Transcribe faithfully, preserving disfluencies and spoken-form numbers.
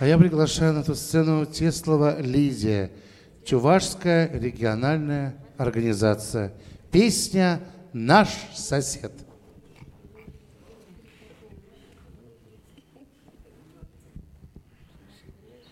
А я приглашаю на эту сцену Теслова Лидия, Чувашская региональная организация. Песня «Наш сосед».